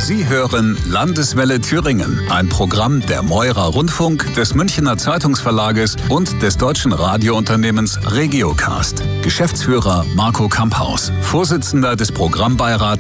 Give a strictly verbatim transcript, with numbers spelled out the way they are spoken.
Sie hören Landeswelle Thüringen, ein Programm der Meurer Rundfunk, des Münchener Zeitungsverlages und des deutschen Radiounternehmens Regiocast. Geschäftsführer Marco Kamphaus, Vorsitzender des Programmbeirats